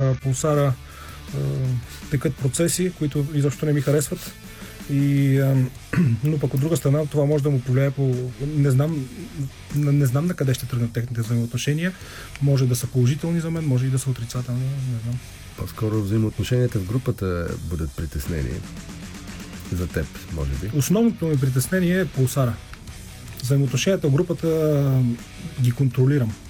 Пулсара текат процеси, които изобщо не ми харесват. Но пък от друга страна това може да му повлияе по... Не знам на къде ще тръгнат техните взаимоотношения. Може да са положителни за мен, може и да са отрицателни, не знам. По-скоро взаимоотношенията в групата будат притеснение. За теб, може би. Основното ми притеснение е Пулсара. Взаимоотношенията в групата ги контролирам.